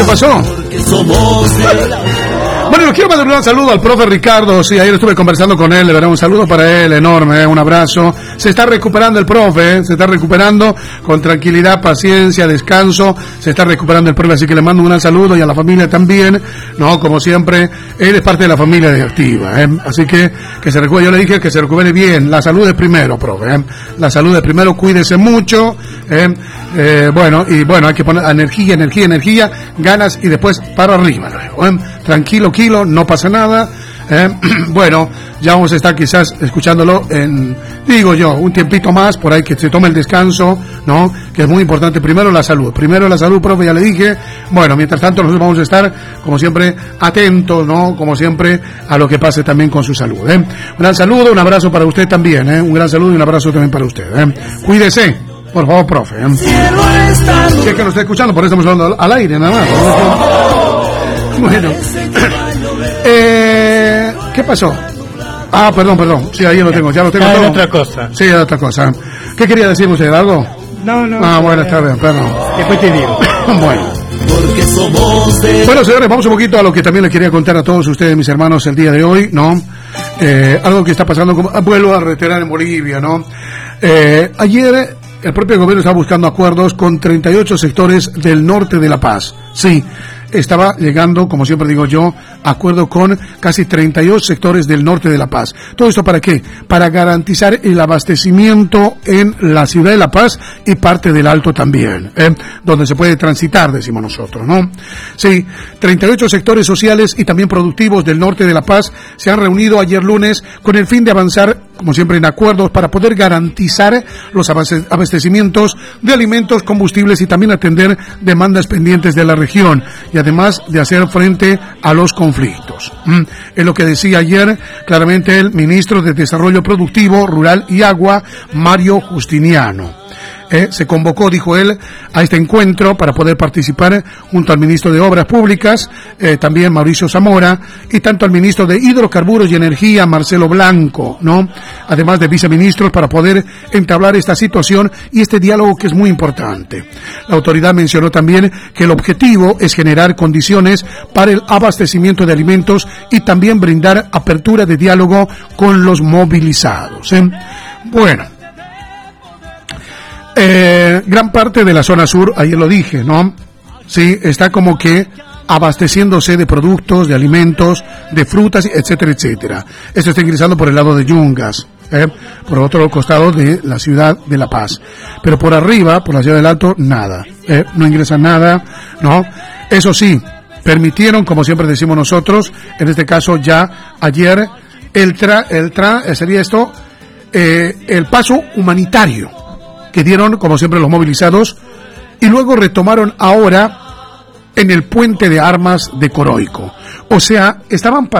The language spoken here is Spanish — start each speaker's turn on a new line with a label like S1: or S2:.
S1: ¿Qué pasó? Bueno, quiero mandar un saludo al profe Ricardo. Sí, ayer estuve conversando con él, le daré un saludo para él enorme, un abrazo. Se está recuperando el profe, se está recuperando con tranquilidad, paciencia, descanso. Se está recuperando el profe, así que le mando un gran saludo y a la familia también. No, como siempre, él es parte de la familia de Activa, así que se recupere. Yo le dije que se recupere bien. La salud es primero, profe. La salud es primero, cuídese mucho. Bueno, hay que poner energía, ganas y después para arriba luego. Tranquilo, no pasa nada. Bueno, ya vamos a estar quizás escuchándolo un tiempito más, por ahí que se tome el descanso, ¿no? Que es muy importante. Primero la salud, profe, ya le dije. Bueno, mientras tanto nosotros vamos a estar, como siempre, atentos, ¿no? Como siempre, a lo que pase también con su salud, Un gran saludo, un abrazo para usted también, Un gran saludo y un abrazo también para usted, Cuídese, por favor, profe, Si es que nos está escuchando, por eso estamos hablando al aire, nada más. Bueno. ¿Qué pasó? Perdón. Sí, ahí lo tengo, ya lo tengo todo.
S2: Otra cosa.
S1: Sí, otra cosa. ¿Qué quería decir usted? ¿Algo?
S2: No.
S1: Bueno, está bien, perdón.
S2: Después te digo.
S1: Bueno, señores, vamos un poquito a lo que también les quería contar a todos ustedes, mis hermanos, el día de hoy, ¿no? Algo que está pasando, vuelvo a reiterar en Bolivia, ¿no? Ayer el propio gobierno estaba buscando acuerdos con 38 sectores del norte de La Paz. Sí, estaba llegando, como siempre digo yo, acuerdo con casi 32 sectores del norte de La Paz. ¿Todo esto para qué? Para garantizar el abastecimiento en la ciudad de La Paz y parte del Alto también, donde se puede transitar, decimos nosotros, ¿no? Sí, 38 sectores sociales y también productivos del norte de La Paz se han reunido ayer lunes con el fin de avanzar, como siempre, en acuerdos para poder garantizar los abastecimientos de alimentos, combustibles y también atender demandas pendientes de la región, y además de hacer frente a los conflictos. Es lo que decía ayer claramente el ministro de Desarrollo Productivo, Rural y Agua, Mario Justiniano. Se convocó, dijo él, a este encuentro para poder participar junto al ministro de Obras Públicas, también Mauricio Zamora, y tanto al ministro de Hidrocarburos y Energía, Marcelo Blanco, ¿no? Además de viceministros, para poder entablar esta situación y este diálogo que es muy importante. La autoridad mencionó también que el objetivo es generar condiciones para el abastecimiento de alimentos y también brindar apertura de diálogo con los movilizados. Bueno. Gran parte de la zona sur, ayer lo dije, ¿no? Sí, está como que abasteciéndose de productos, de alimentos, de frutas, etcétera, etcétera. Esto está ingresando por el lado de Yungas, por otro costado de la ciudad de La Paz. Pero por arriba, por la ciudad del Alto, nada. No ingresa nada, ¿no? Eso sí, permitieron, como siempre decimos nosotros, en este caso ya ayer, el paso humanitario que dieron, como siempre, los movilizados, y luego retomaron ahora en el puente de armas de Coroico. O sea, estaban